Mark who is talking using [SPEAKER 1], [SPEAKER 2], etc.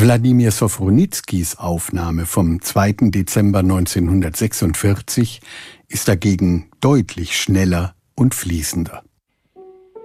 [SPEAKER 1] Wladimir Sofronitskys Aufnahme vom 2. Dezember 1946 ist dagegen deutlich schneller und fließender.